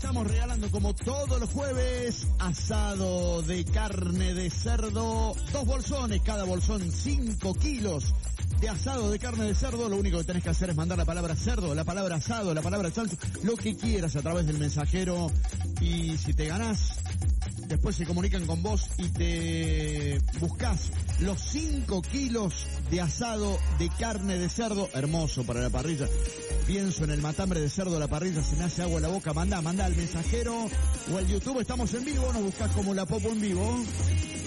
estamos regalando como todos los jueves asado de carne de cerdo, 2 bolsones, cada bolsón 5 kilos de asado de carne de cerdo. Lo único que tenés que hacer es mandar la palabra cerdo, la palabra asado, la palabra salsa, lo que quieras a través del mensajero, y si te ganás, después se comunican con vos y te buscás los 5 kilos de asado de carne de cerdo, hermoso para la parrilla. Pienso en el matambre de cerdo a la parrilla, se me hace agua en la boca. Mandá al mensajero o al YouTube, estamos en vivo, nos buscás como La Popo en Vivo.